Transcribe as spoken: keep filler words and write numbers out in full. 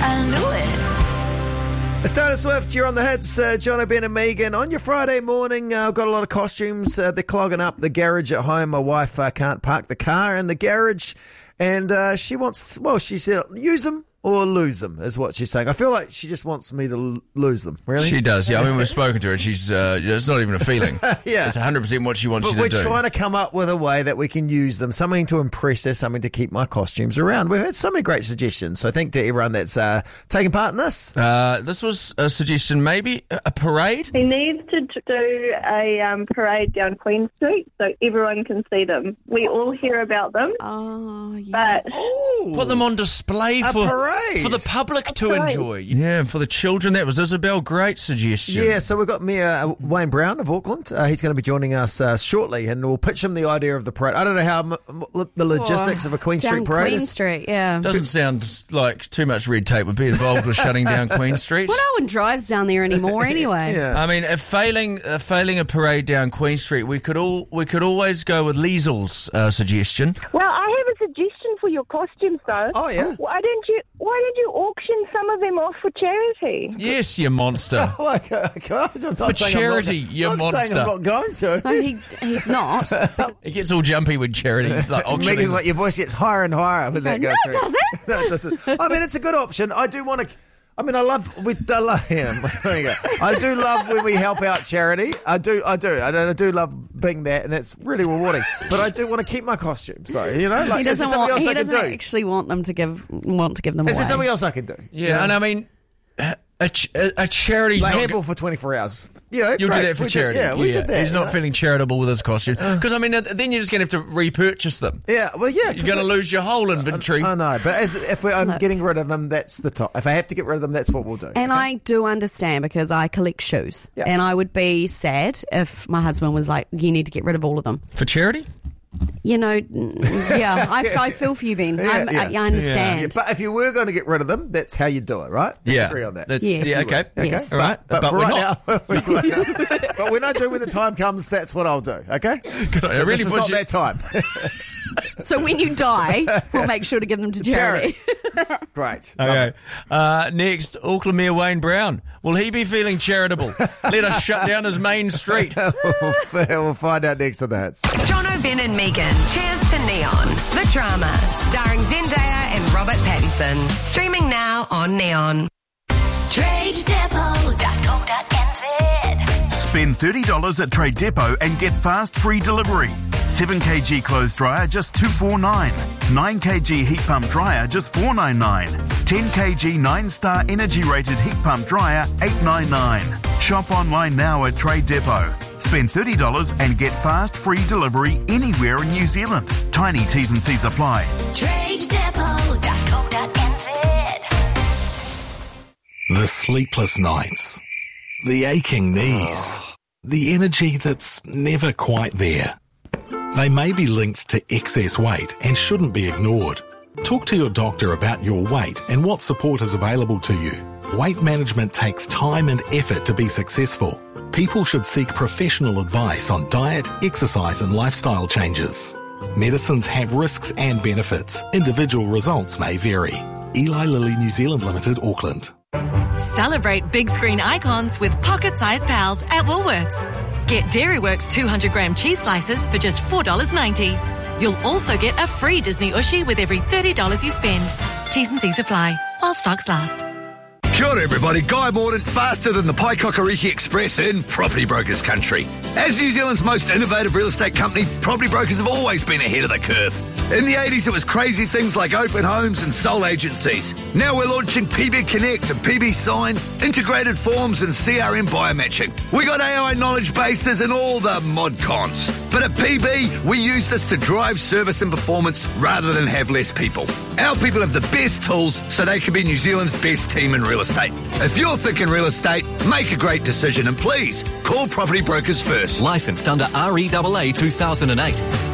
I knew it. It's Taylor Swift, you're on the hits, uh, Jono, Ben and Megan. On your Friday morning, uh, I've got a lot of costumes. Uh, they're clogging up the garage at home. My wife uh, can't park the car in the garage, and uh, she wants, well, she said, use them or lose them, is what she's saying. I feel like she just wants me to l- lose them. Really? She does, yeah. I mean, we've spoken to her, and she's, uh, it's not even a feeling. Yeah. It's one hundred percent what she wants But you we're to do. trying to come up with a way that we can use them, something to impress us, something to keep my costumes around. We've had so many great suggestions, so thank to everyone that's uh, taken part in this. Uh, this was a suggestion, maybe a parade? He needs to t- do a um, parade down Queen Street so everyone can see them. We all hear about them, Oh, yeah. but Ooh, Put them on display a for, parade. for the public to parade. enjoy. Yeah, for the children. That was Isabel. Great suggestion. Yeah, so we've got Mayor uh, Wayne Brown of Auckland. Uh, he's going to be joining us uh, shortly, and we'll pitch him the idea of the parade. I don't know how m- m- the logistics of a Queen Down Street parade Queen is. Street, yeah. Doesn't sound like too much red tape would be involved with shutting down Queen Street. Well, no one drives down there anymore anyway. Yeah. I mean, if failing uh, failing a parade down Queen Street, we could all we could always go with Liesel's uh, suggestion. well, I have a suggestion for your costumes, though. Oh, yeah? Why don't you Why don't you auction some of them off for charity? Yes, you monster. Oh, my God. I'm not For saying charity, I'm not, you I'm not saying monster. I'm not going to. No, he, he's not. It gets all jumpy with charity. It's like auctioning. Megan's like, your voice gets higher and higher when that No, goes it through. doesn't. No, it doesn't. I mean, it's a good option. I do want to. I mean, I love with I love, yeah, there you go. I do love when we help out charity. I do, I do, I do, I do love being that, and it's really rewarding. But I do want to keep my costumes, so you know, like, He is there doesn't something want. else He I can doesn't do? actually want them to give. Want to give them Is away. there something else I can do? yeah, You know? and I mean, a, ch- a, a charity's like not. handball for twenty-four hours. Yeah, You'll great. do that for We charity. Did, yeah, we did that. He's you not know? feeling charitable with his costume. Because, I mean, then you're just going to have to repurchase them. Yeah, well, yeah. You're going to lose your whole inventory. I know, but as, if we, I'm Look. getting rid of them, that's the top. If I have to get rid of them, that's what we'll do. And I do understand because I collect shoes. Yeah. And I would be sad if my husband was like, you need to get rid of all of them. For charity? You know, mm, yeah, I, I feel for you, Ben. Yeah, I'm, yeah. I, I understand. Yeah, but if you were going to get rid of them, that's how you do it, right? Let's Yeah. agree on that. That's, Yes. Yeah, okay. Okay. Yes. All right. But, But for we're right not. now, but when I do, when the time comes, that's what I'll do. Okay. Good on you. It really this is puts not you- that time. So when you die, we'll make sure to give them to charity. Great. Okay. Uh, next, Auckland Mayor Wayne Brown. Will he be feeling charitable? Let us shut down his main street. we'll, we'll find out next on the hits. Jono, Ben and Megan. Cheers to Neon. The drama. Starring Zendaya and Robert Pattinson. Streaming now on Neon. trade depot dot co dot n z. Spend thirty dollars at Trade Depot and get fast free delivery. seven kilogram clothes dryer just two hundred forty-nine dollars. nine kilogram heat pump dryer just four hundred ninety-nine dollars. ten kilogram nine star energy rated heat pump dryer eight hundred ninety-nine dollars. Shop online now at Trade Depot. Spend thirty dollars and get fast free delivery anywhere in New Zealand. Tiny T's and C's apply. trade depot dot co dot n z. The sleepless nights, the aching knees, the energy that's never quite there. They may be linked to excess weight and shouldn't be ignored. Talk to your doctor about your weight and what support is available to you. Weight management takes time and effort to be successful. People should seek professional advice on diet, exercise and lifestyle changes. Medicines have risks and benefits. Individual results may vary. Eli Lilly New Zealand Limited, Auckland. Celebrate big screen icons with pocket-sized pals at Woolworths. Get Dairyworks two hundred gram cheese slices for just four dollars ninety. You'll also get a free Disney Ushi with every thirty dollars you spend. T's and C's apply, while stocks last. Kia ora everybody, Guy Morden, faster than the Paikakariki Express in Property Brokers country. As New Zealand's most innovative real estate company, Property Brokers have always been ahead of the curve. In the eighties, it was crazy things like open homes and sole agencies. Now we're launching P B Connect and P B Sign, integrated forms and C R M biomatching. We got A I knowledge bases and all the mod cons. But at P B, we use this to drive service and performance rather than have less people. Our people have the best tools so they can be New Zealand's best team in real estate. If you're thinking real estate, make a great decision and please call Property Brokers first. Licensed under R E A A two thousand eight.